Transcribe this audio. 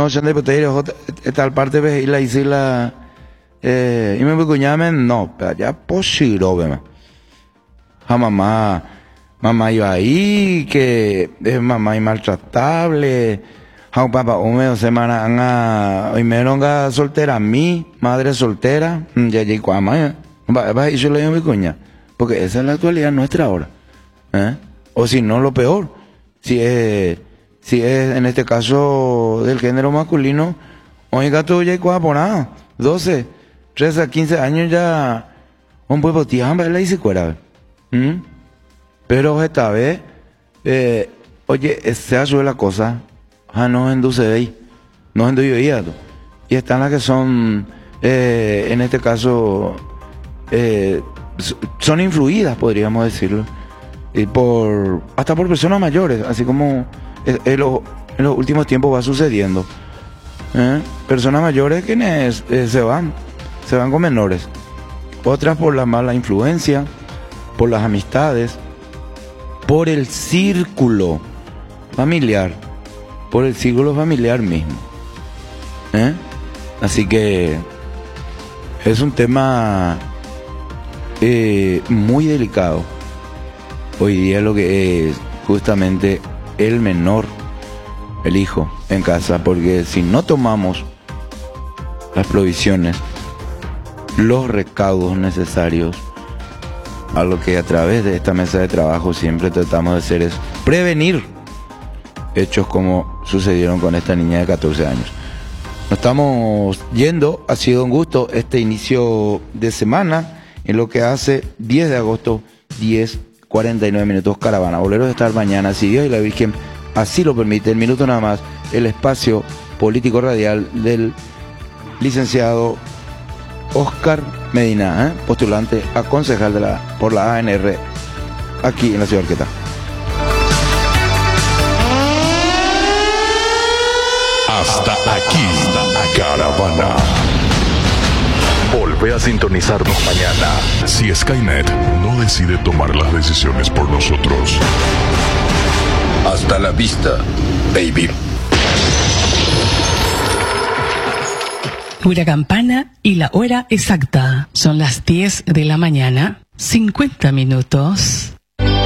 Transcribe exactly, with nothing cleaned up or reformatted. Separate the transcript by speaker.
Speaker 1: no, yo de poder tal parte ve y la hice la eh y me cuñame no, pero ya posible, ve. A mamá, mamá iba ahí que es mamá y maltratable. A un papá húmedo semana anga hoy me ronga soltera a mí, madre soltera, ya llegué con mamá. Va, va y yo le digo a mi cuña, porque esa es la actualidad nuestra ahora. ¿Eh? O si no, lo peor, si es, si es en este caso del género masculino, oiga, tú ya hay por nada, doce, trece a quince años ya, un pueblo tiamba, le dice cuera. ¿Mm? Pero esta vez, eh, oye, se ayuda la cosa, ah, no induce de ahí, no induce de ahí, y están las que son, eh, en este caso, eh, son influidas, podríamos decirlo. Y por hasta por personas mayores, así como en, en, los, en los últimos tiempos va sucediendo. ¿Eh? Personas mayores que eh, se van, se van con menores. Otras por la mala influencia, por las amistades, por el círculo familiar, por el círculo familiar mismo. ¿Eh? Así que es un tema eh, muy delicado. Hoy día lo que es justamente el menor, el hijo en casa, porque si no tomamos las provisiones, los recaudos necesarios, a lo que a través de esta mesa de trabajo siempre tratamos de hacer es prevenir hechos como sucedieron con esta niña de catorce años. Nos estamos yendo, ha sido un gusto este inicio de semana, en lo que hace diez de agosto, diez cuarenta y nueve minutos, caravana. Volveremos a estar mañana, si Dios y la Virgen así lo permite. El minuto nada más, el espacio político radial del licenciado Oscar Medina, ¿eh? postulante a concejal de la, por la A N R aquí en la ciudad de Arqueta.
Speaker 2: Hasta aquí, caravana. Volvé a sintonizarnos mañana si Skynet no decide tomar las decisiones por nosotros.
Speaker 3: Hasta la vista, baby.
Speaker 4: Pura campana y la hora exacta. Son las diez de la mañana, cincuenta minutos.